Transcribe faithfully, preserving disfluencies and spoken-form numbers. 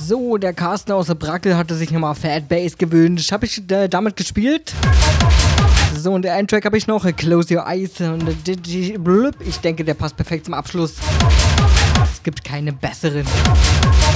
So, der Carsten aus der Brackel hatte sich nochmal Fat Bass gewünscht. Habe ich äh, damit gespielt? So, und der Endtrack habe ich noch, Close Your Eyes. Und ich denke, der passt perfekt zum Abschluss. Es gibt keine besseren.